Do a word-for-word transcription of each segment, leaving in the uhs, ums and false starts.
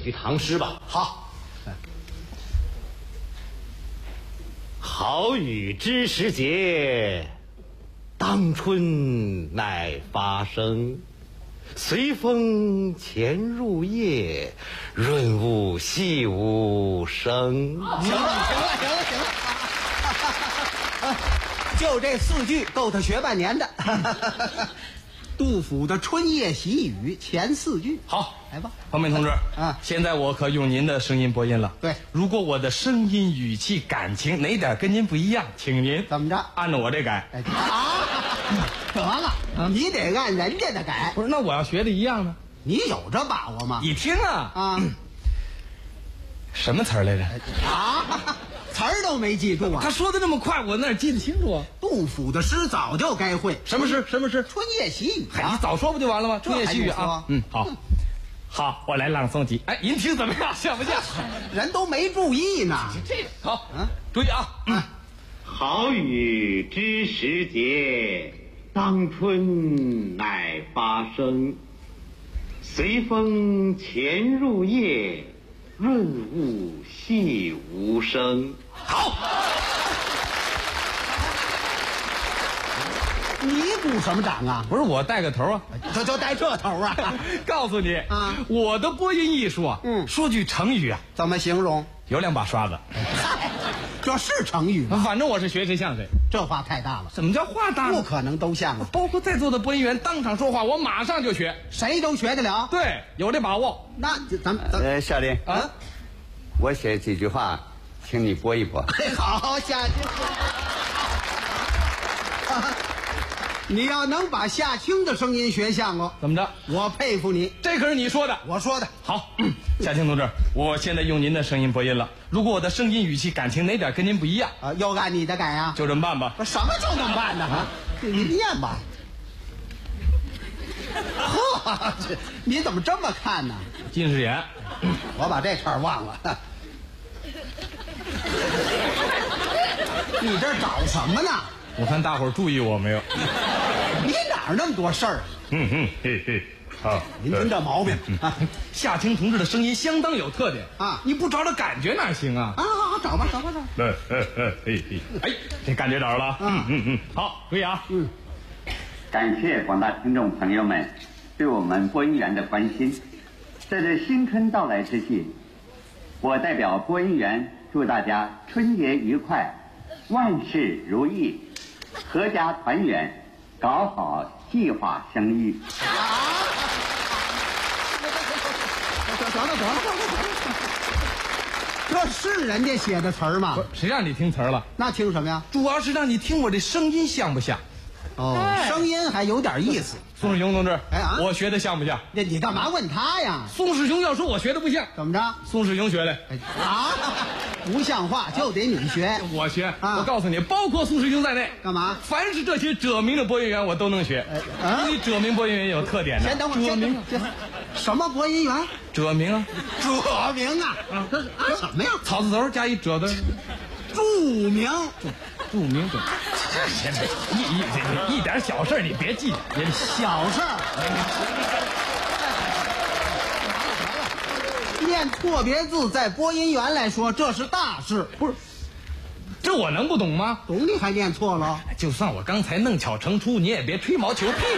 句唐诗吧。 好。 好雨知时节，当春乃发生。随风潜入夜，润物细无声。 行了，行了，行了，行了。就这四句够他学半年的。杜甫的《春夜喜雨》前四句。 好， 来吧， 方面同志。 啊， 现在我可用您的声音播音了。 对， 如果我的声音、语气、感情哪点跟您不一样，请您怎么着？ 按照我这改。 哎、啊，得了，你得按人家的改。 不是，那我要学的一样呢？ 你有这把握吗？ 你听啊啊， 什么词儿来着？ 啊，词儿都没记住啊！ 他说的那么快，我哪记得清楚啊？ 杜甫的诗早就该会。 什么诗？什么诗？ 春夜喜雨啊！你早说不就完了吗？春夜喜雨啊！嗯，好，好，我来朗诵几。哎，您听怎么样？像不像？ 人都没注意呢。 这好，嗯，注意啊！嗯， 好雨知时节，当春乃发生。随风潜入夜，润物细无声。 好。你鼓什么掌啊？ 不是我带个头啊， 就就带这头啊！ 告诉你啊， 我的播音艺术啊， 嗯， 说句成语啊， 怎么形容？ 有两把刷子。 这是成语吗？ 反正我是学谁像谁。 这话太大了。 什么叫话大？ 不可能都像啊！ 包括在座的播音员当场说话，我马上就学， 谁都学得了。 对，有这把握。 那咱们咱呃，小林啊， 我写几句话，请你播一播。 好，下去。你要能把夏青的声音学像哦， 怎么着？ 我佩服你。 这可是你说的， 我说的。 好，夏青同志，我现在用您的声音播音了。如果我的声音、语气、感情哪点跟您不一样啊，又按你的改啊？ 就这么办吧。 什么就这么办呢？啊，你念吧。呵，这你怎么这么看呢？ 近视眼， 我把这茬忘了。你这找什么呢？ 我看大伙儿注意我没有？ 你哪儿那么多事儿？ 嗯嗯，嘿嘿，好， 您听这毛病啊！ 夏青同志的声音相当有特点啊， 你不找找感觉哪行啊？ 啊，好好找吧，找吧，找吧。 嗯嗯嗯，嘿嘿，哎，这感觉找着了。嗯嗯嗯，好，注意啊。 嗯， 感谢广大听众朋友们对我们播音员的关心。在这新春到来之际，我代表播音员祝大家春节愉快，万事如意，阖家团圆，搞好计划生育。 啊！得了得了得了得了，这是人家写的词儿吗？ 谁让你听词儿了？ 那听什么呀？ 主要是让你听我这声音像不像？ 哦，声音还有点意思。 宋世雄同志， 哎啊， 我学的像不像？ 那你干嘛问他呀？ 宋世雄要说我学的不像， 怎么着？ 宋世雄学的。 啊，不像话就得你学。 我学， 啊、 我告诉你，包括宋世雄在内， 干嘛？ 凡是这些者名的播音员，我都能学。 哎啊、 因为者名播音员有特点的。 先等会儿， 者名什么播音员？ 者名啊， 者名啊，啊，这是啊什么呀？ 草字头加一者的， 著名， 著名者。一一一点小事你别记，别小事儿。念错别字，在播音员来说，这是大事。 不是，这我能不懂吗？ 懂你还念错了？ 就算我刚才弄巧成拙，你也别吹毛求疵。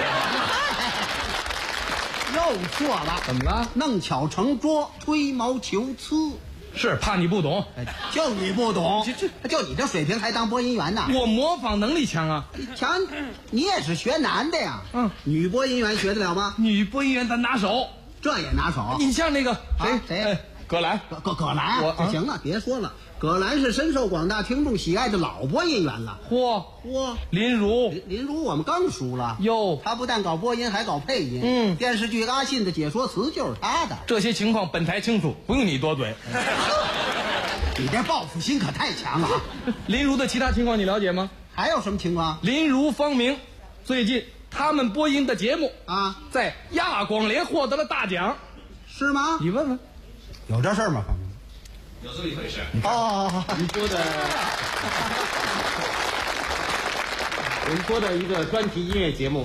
又错了， 怎么了？ 弄巧成拙，吹毛求疵。 是怕你不懂， 就你不懂，就就就你这水平还当播音员呢？ 我模仿能力强啊！ 强，你也是学男的呀？ 嗯， 女播音员学得了吗？ 女播音员咱拿手， 这也拿手。 你像那个谁谁、啊、 葛兰， 葛葛葛兰， 我、啊、 行了，别说了。葛兰是深受广大听众喜爱的老播音员了。 嚯嚯， 林如， 林林如我们更熟了哟。 他不但搞播音，还搞配音。 嗯， 电视剧《阿信》的解说词就是他的。 这些情况本台清楚，不用你多嘴。 你这报复心可太强了啊！ 林如的其他情况你了解吗？ 还有什么情况？ 林如、方明，最近他们播音的节目啊， 在亚广联获得了大奖， 是吗？ 你问问， 有这事儿吗？方明， 有这么一回事。 哦，您说的，我们播的一个专题音乐节目，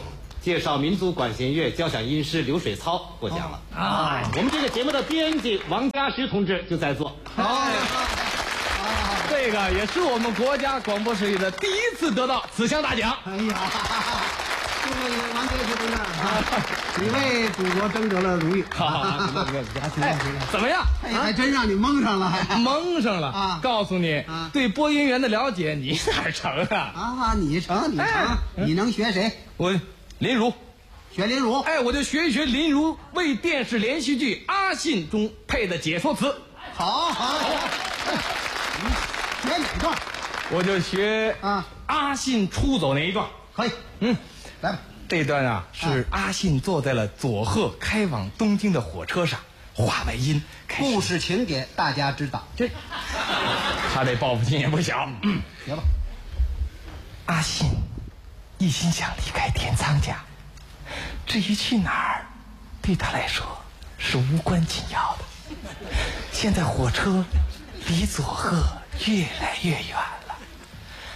介绍民族管弦乐交响音师流水操获奖了啊！我们这个节目的编辑王家石同志就在座。 好，这个也是我们国家广播事业的第一次得到此项大奖。 哎呀，祝王家石同志啊，你为祖国争得了荣誉。 好好好，哎，怎么样？ 哎，还真让你蒙上了，还蒙上了啊！告诉你，对播音员的了解你哪成啊？ 啊，你成，你成，你能学谁？ 我林如。 学林如， 哎，我就学一学林如为电视连续剧《阿信》中配的解说词。 好好好，你学哪段？ 我就学啊，阿信出走那一段。 可以， 嗯， 来吧。 这段啊是阿信坐在了佐贺开往东京的火车上，话外音， 故事情节大家知道。 这，他这报复心也不小。嗯， 学吧。 阿信一心想离开田仓家。至于去哪儿，对他来说是无关紧要的。现在火车离佐贺越来越远，